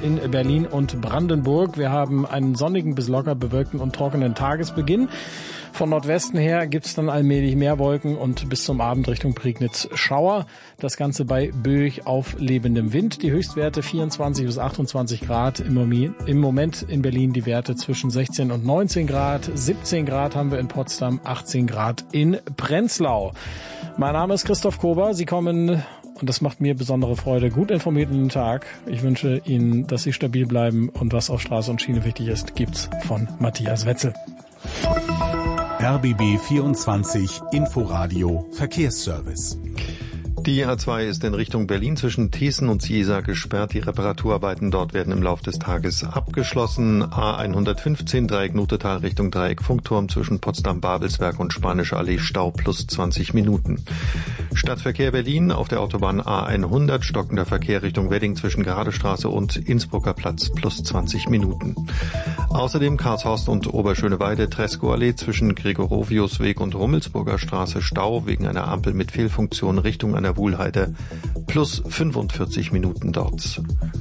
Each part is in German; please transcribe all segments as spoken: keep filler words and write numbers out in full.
in Berlin und Brandenburg. Wir haben einen sonnigen bis locker bewölkten und trockenen Tagesbeginn. Von Nordwesten her gibt's dann allmählich mehr Wolken und bis zum Abend Richtung Prignitz Schauer. Das Ganze bei böig auflebendem Wind. Die Höchstwerte vierundzwanzig bis achtundzwanzig Grad. Im Moment in Berlin die Werte zwischen sechzehn und neunzehn Grad. siebzehn Grad haben wir in Potsdam, achtzehn Grad in Prenzlau. Mein Name ist Christoph Kober. Sie kommen, und das macht mir besondere Freude, gut informiert in den Tag. Ich wünsche Ihnen, dass Sie stabil bleiben, und was auf Straße und Schiene wichtig ist, gibt's von Matthias Wetzel. R B B vierundzwanzig Inforadio Verkehrsservice. Die A zwei ist in Richtung Berlin zwischen Thesen und Ciesa gesperrt. Die Reparaturarbeiten dort werden im Laufe des Tages abgeschlossen. A hundertfünfzehn Dreieck Nutetal Richtung Dreieck Funkturm zwischen Potsdam-Babelsberg und Spanische Allee Stau plus zwanzig Minuten. Stadtverkehr Berlin auf der Autobahn A hundert stockender Verkehr Richtung Wedding zwischen Geradestraße und Innsbrucker Platz plus zwanzig Minuten. Außerdem Karlshorst und Oberschöneweide Tresco-Allee zwischen Gregoroviusweg und Rummelsburger Straße Stau wegen einer Ampel mit Fehlfunktion Richtung an der Wuhlheide plus fünfundvierzig Minuten dort.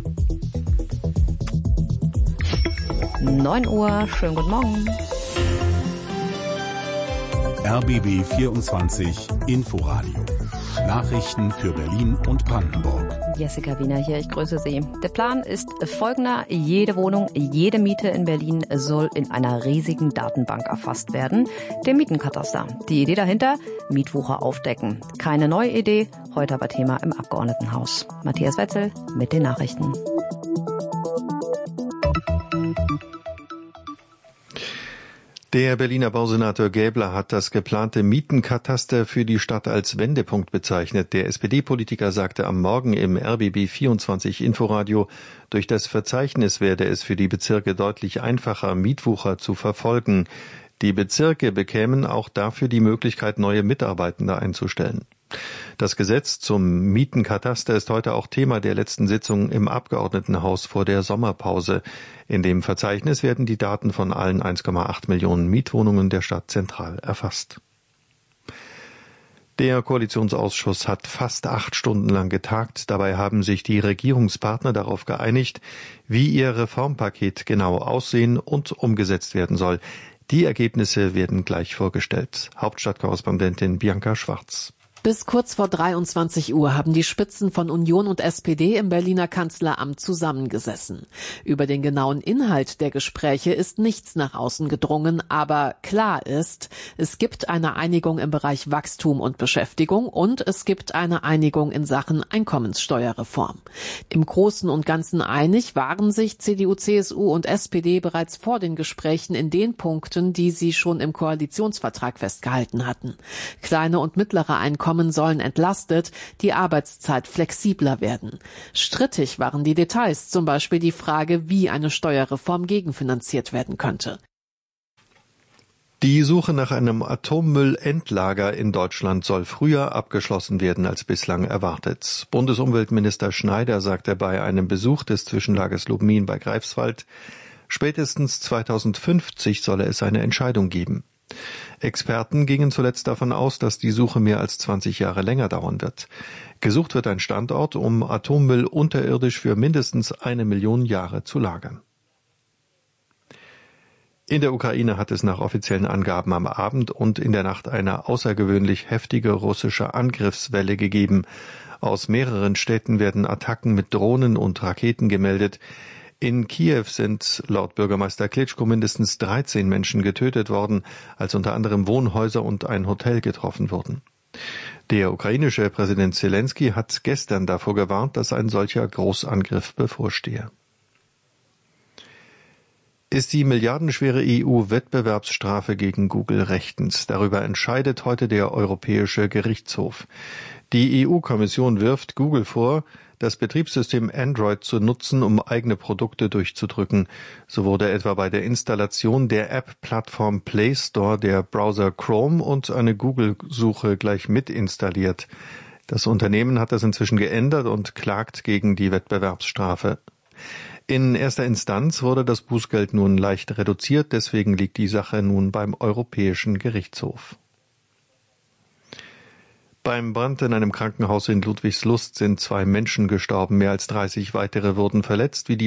neun Uhr, schönen guten Morgen. R B B vierundzwanzig Inforadio. Nachrichten für Berlin und Brandenburg. Jessica Wiener hier, ich grüße Sie. Der Plan ist folgender. Jede Wohnung, jede Miete in Berlin soll in einer riesigen Datenbank erfasst werden, dem Mietenkataster. Die Idee dahinter? Mietwucher aufdecken. Keine neue Idee, heute aber Thema im Abgeordnetenhaus. Matthias Wetzel mit den Nachrichten. Der Berliner Bausenator Gäbler hat das geplante Mietenkataster für die Stadt als Wendepunkt bezeichnet. Der S P D-Politiker sagte am Morgen im R B B vierundzwanzig Inforadio, durch das Verzeichnis werde es für die Bezirke deutlich einfacher, Mietwucher zu verfolgen. Die Bezirke bekämen auch dafür die Möglichkeit, neue Mitarbeitende einzustellen. Das Gesetz zum Mietenkataster ist heute auch Thema der letzten Sitzung im Abgeordnetenhaus vor der Sommerpause. In dem Verzeichnis werden die Daten von allen eins Komma acht Millionen Mietwohnungen der Stadt zentral erfasst. Der Koalitionsausschuss hat fast acht Stunden lang getagt. Dabei haben sich die Regierungspartner darauf geeinigt, wie ihr Reformpaket genau aussehen und umgesetzt werden soll. Die Ergebnisse werden gleich vorgestellt. Hauptstadtkorrespondentin Bianca Schwarz. Bis kurz vor dreiundzwanzig Uhr haben die Spitzen von Union und S P D im Berliner Kanzleramt zusammengesessen. Über den genauen Inhalt der Gespräche ist nichts nach außen gedrungen, aber klar ist, es gibt eine Einigung im Bereich Wachstum und Beschäftigung und es gibt eine Einigung in Sachen Einkommenssteuerreform. Im Großen und Ganzen einig waren sich C D U, C S U und S P D bereits vor den Gesprächen in den Punkten, die sie schon im Koalitionsvertrag festgehalten hatten. Kleine und mittlere Einkommen sollen entlastet, die Arbeitszeit flexibler werden. Strittig waren die Details, zum Beispiel die Frage, wie eine Steuerreform gegenfinanziert werden könnte. Die Suche nach einem Atommüllendlager in Deutschland soll früher abgeschlossen werden als bislang erwartet. Bundesumweltminister Schneider sagte bei einem Besuch des Zwischenlagers Lubmin bei Greifswald, spätestens zweitausendfünfzig solle es eine Entscheidung geben. Experten gingen zuletzt davon aus, dass die Suche mehr als zwanzig Jahre länger dauern wird. Gesucht wird ein Standort, um Atommüll unterirdisch für mindestens eine Million Jahre zu lagern. In der Ukraine hat es nach offiziellen Angaben am Abend und in der Nacht eine außergewöhnlich heftige russische Angriffswelle gegeben. Aus mehreren Städten werden Attacken mit Drohnen und Raketen gemeldet. In Kiew sind laut Bürgermeister Klitschko mindestens dreizehn Menschen getötet worden, als unter anderem Wohnhäuser und ein Hotel getroffen wurden. Der ukrainische Präsident Zelensky hat gestern davor gewarnt, dass ein solcher Großangriff bevorstehe. Ist die milliardenschwere E U-Wettbewerbsstrafe gegen Google rechtens? Darüber entscheidet heute der Europäische Gerichtshof. Die E U-Kommission wirft Google vor, das Betriebssystem Android zu nutzen, um eigene Produkte durchzudrücken. So wurde etwa bei der Installation der App-Plattform Play Store der Browser Chrome und eine Google-Suche gleich mit installiert. Das Unternehmen hat das inzwischen geändert und klagt gegen die Wettbewerbsstrafe. In erster Instanz wurde das Bußgeld nun leicht reduziert, deswegen liegt die Sache nun beim Europäischen Gerichtshof. Beim Brand in einem Krankenhaus in Ludwigslust sind zwei Menschen gestorben, mehr als dreißig weitere wurden verletzt, wie die